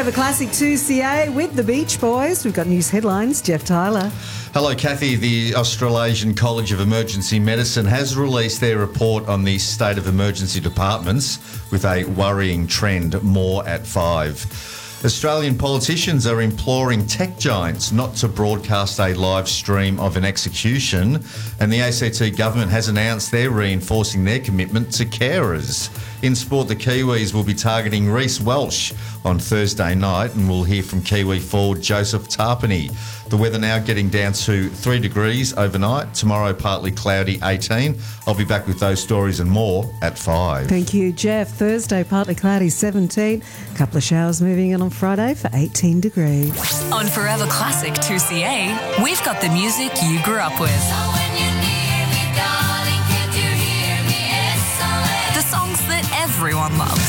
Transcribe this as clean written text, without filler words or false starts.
Forever Classic 2CA with the Beach Boys. We've got news headlines. Jeff Tyler. Hello, Kathy. The Australasian College of Emergency Medicine has released their report on the state of emergency departments with a worrying trend, more at 5. Australian politicians are imploring tech giants not to broadcast a live stream of an execution, and the ACT government has announced they're reinforcing their commitment to carers. In sport, the Kiwis will be targeting Reece Welsh on Thursday night, and we'll hear from Kiwi forward Joseph Tarpany. The weather now getting down to 3 degrees overnight. Tomorrow, partly cloudy, 18. I'll be back with those stories and more at 5. Thank you, Jeff. Thursday, partly cloudy, 17. A couple of showers moving in on Friday for 18 degrees. On Forever Classic 2CA, we've got the music you grew up with. The songs that everyone loves.